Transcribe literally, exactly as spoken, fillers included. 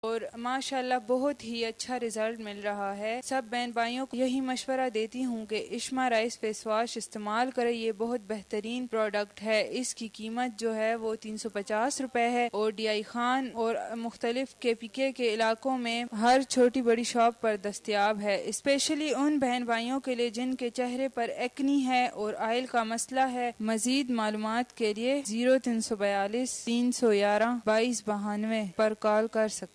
और माशाल्लाह बहुत ही अच्छा रिजल्ट मिल रहा है। सब बहन भाइयों को यही मशवरा देती हूँ कि इश्मा राइस फेस वॉश इस्तेमाल करें। ये बहुत बेहतरीन प्रोडक्ट है। इसकी कीमत जो है वो तीन सौ पचास रूपए है और डी आई खान और मुख्तलिफ के पी के के इलाकों में हर छोटी बड़ी शॉप पर दस्तियाब है। स्पेशली उन बहन भाइयों के लिए जिनके चेहरे पर एक्नी है और आयल का मसला है। मजीद मालूमात के लिए जीरो तीन सौ बयालीस तीन सौ ग्यारह बाईस बहानवे पर कॉल कर सकते।